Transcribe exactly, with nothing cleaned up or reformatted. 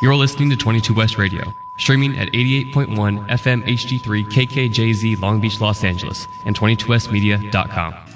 You're listening to twenty-two West Radio, streaming at eighty-eight point one F M H D three K K J Z Long Beach, Los Angeles, and twenty-two west media dot com.